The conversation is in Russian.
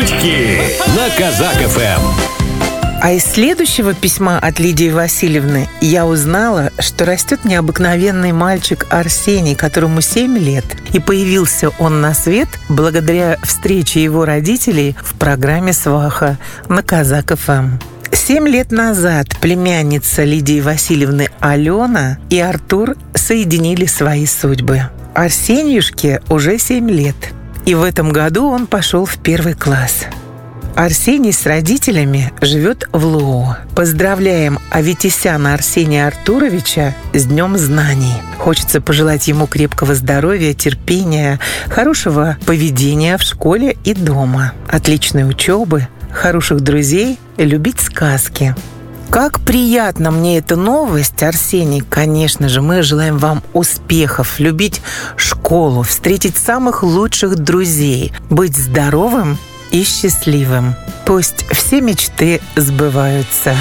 Шутки на Казак ФМ. А из следующего письма от Лидии Васильевны я узнала, что растет необыкновенный мальчик Арсений, которому 7 лет. И появился он на свет благодаря встрече его родителей в программе «Сваха» на Казак ФМ. 7 лет назад племянница Лидии Васильевны Алена и Артур соединили свои судьбы. Арсеньюшке уже 7 лет, и в этом году он пошел в 1 класс. Арсений с родителями живет в Лоо. Поздравляем Аветисяна Арсения Артуровича с Днем Знаний. Хочется пожелать ему крепкого здоровья, терпения, хорошего поведения в школе и дома, отличной учебы, хороших друзей и любить сказки. Как приятна мне эта новость, Арсений. Конечно же, мы желаем вам успехов, любить школу, встретить самых лучших друзей, быть здоровым и счастливым. Пусть все мечты сбываются.